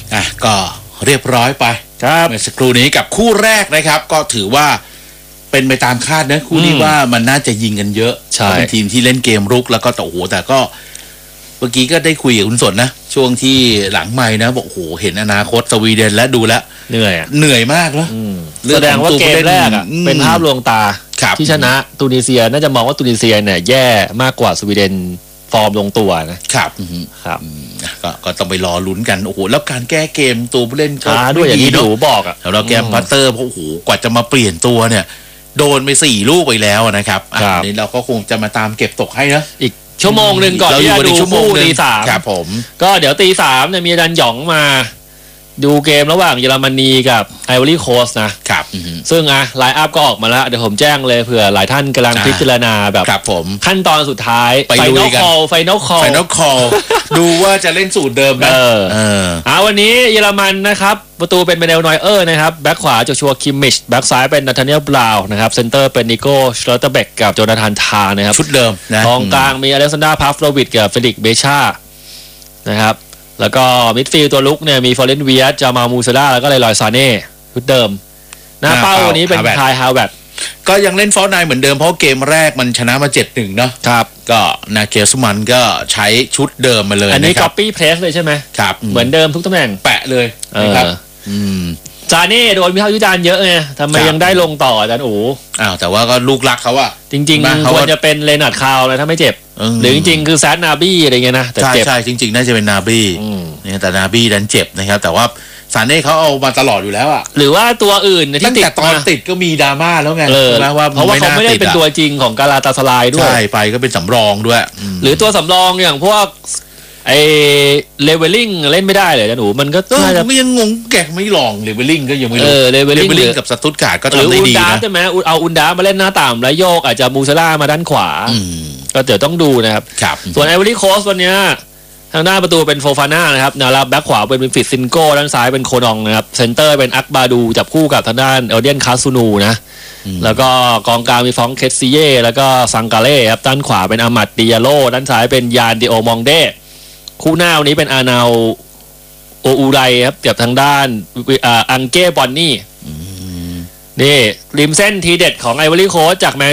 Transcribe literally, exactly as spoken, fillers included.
อ่ะก็เรียบร้อยไปครับเมื่อสักครู่นี้กับคู่แรกนะครับก็ถือว่าเป็นไปตามคาดนะคู่นี้ว่ามันน่าจะยิงกันเยอะเป็นทีมที่เล่นเกมรุกแล้วก็ต่อโหแต่ก็เมื่อกี้ก็ได้คุยกับคุณสนนะช่วงที่หลังไมค์นะบอกโอ้โหเห็นอนาคตสวีเดนแล้วดูแล้วเหนื่อยเหนื่อยมากแล้วแสดงว่าเกมแรกอ่ะเป็นภาพลวงตาที่ชนะตูนิเซียน่าจะมองว่าตูนิเซียเนี่ยแย่มากกว่าสวีเดนฟอร์มลงตัวนะครับครับก็ก็ต้องไปรอลุ้นกันโอ้โหแล้วการแก้เกมตัวผู้เล่นก็ด้วยอย่างที่ดูบอกอ่ะแล้วแกมพัตเตอร์เพราะโอ้โหกว่าจะมาเปลี่ยนตัวเนี่ยโดนไปสี่ลูกไปแล้วนะครับอันนี้เราก็คงจะมาตามเก็บตกให้นะอีกชั่วโมงหนึ่งก่อนที่จะดูคู่ตีสามครับผมก็เดี๋ยวตีสามเนี่ยมีอาจารย์หยองมาดูเกมระหว่างเยอรมนีกับไอวอรี่โคสต์นะครับซึ่งอะไลน์อัพก็ออกมาแล้วเดี๋ยวผมแจ้งเลยเผื่อหลายท่านกำลังพิจารณาแบบขั้นตอนสุดท้ายไฟนอลคอลไฟนอลคอลไฟนอลคอลดูว่าจะเล่นสูตรเดิมไหมเออเอออ่าวันนี้เยอรมันนะครับประตูเป็นเบเนลนอยเออร์นะครับแบ็คขวาโจชัวคิมมิชแบ็คซ้ายเป็นนาธาเนียลบราวน์นะครับเซนเตอร์เป็นนิโก้ชลอตเตอร์เบกกับโจนาธานทานะครับชุดเดิมนะกองกลางมีอเล็กซานดราพาฟโลวิดกับเฟลิกเบชานะครับแล้วก็มิดฟิลด์ตัวลุกเนี่ยมีฟอร์เรนเวียสจามามูซาร่าแล้วก็เลลอยซาเน่ชุดเดิมหน้าเป้าวันนี้เป็นคายฮาวเวิร์ดก็ยังเล่นฟอร์ไนเหมือนเดิมเพราะเกมแรกมันชนะมา เจ็ดหนึ่ง เนาะครับก็นาเกลสมันก็ใช้ชุดเดิมมาเลยอันนี้ copy paste เลยใช่ไหมครับเหมือนเดิมทุกตำแหน่งแปะเลยนะครับอืมซาเน่โดนวิพากษ์วิจารณ์เยอะไงทำไมยังได้ลงต่ออาจารย์อู๋อ้าวแต่ว่าก็ลูกรักเขาอะจริงๆควรจะเป็นเลนาร์ดคาวเลยถ้าไม่เจ็บหรือจริงๆคือแซดนาบี้อะไรเงี้ยนะแต่เจ็บใช่จริงๆน่าจะเป็นนาบี้เนี่ยแต่นาบี้ดันเจ็บนะครับแต่ว่าซาเน่เขาเอามาตลอดอยู่แล้วอะหรือว่าตัวอื่นที่ติดตอนติดก็มีดราม่าแล้วไงว่าเพราะว่าเขาไม่ได้เป็นตัวจริงของกาลาตาสลายด้วยใช่ไปก็เป็นสำรองด้วยหรือตัวสำรองอย่างพวกไอเลเวลลิ่งเล่นไม่ได้เลยนะหนูมันก็น่าจะไม่ยังงงแกไม่ลองเลเวลลิ่งก็ยังไม่รู้เออเลเวลลิ่งกับสตุตการ์ดก็ทำได้ดีนะใช่ไหมเอาอุนดามาเล่นหน้าต่ำแล้วโยกอาจจะมูซาร่ามาด้านขวาก็เดี๋ยวต้องดูนะครับส่วนไอวอรี่โคสต์วันนี้ทางด้านประตูเป็นโฟฟาน่านะครับแนวรับแบ็คขวาเป็นฟิตซินโก้ด้านซ้ายเป็นโคนองนะครับเซนเตอร์เป็นอักบาดูจับคู่กับทางด้านเอลเดียนคาซูนูนะแล้วก็กองกลางมีฟองเคสซิเย่แล้วก็ซังกาเล่ครับด้านขวาเป็นอามัดดิยาโลด้านซ้ายเป็นยานดิโอมองเดคู่หน้าวันนี้เป็นอานาโออูไรครับกับทางด้านอังเก้บอนนี่นี่ริมเส้นทีเด็ดของไอวอรี่โคสต์จากแมน